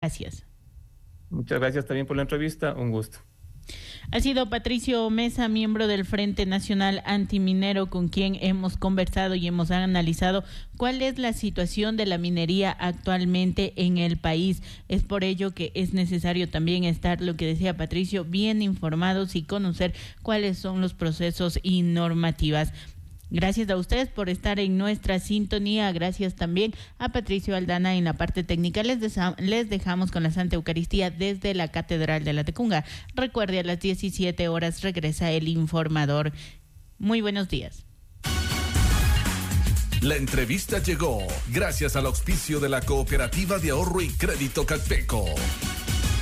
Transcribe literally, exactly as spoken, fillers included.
Gracias. Muchas gracias también por la entrevista, un gusto. Ha sido Patricio Mesa, miembro del Frente Nacional Antiminero, con quien hemos conversado y hemos analizado cuál es la situación de la minería actualmente en el país. Es por ello que es necesario también estar, lo que decía Patricio, bien informados y conocer cuáles son los procesos y normativas. Gracias a ustedes por estar en nuestra sintonía. Gracias también a Patricio Aldana en la parte técnica. Les, desa- les dejamos con la Santa Eucaristía desde la Catedral de la Tecunga. Recuerde, a las diecisiete horas regresa el informador. Muy buenos días. La entrevista llegó gracias al auspicio de la Cooperativa de Ahorro y Crédito Catpeco.